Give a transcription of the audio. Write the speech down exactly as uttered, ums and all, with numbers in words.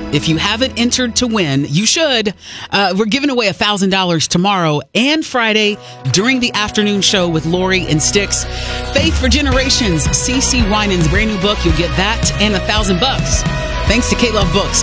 If you haven't entered to win, you should. Uh, we're giving away one thousand dollars tomorrow and Friday during the afternoon show with Lori and Styx. Faith for Generations, C C Winans brand new book. You'll get that and a thousand bucks. Thanks to K-Love Books.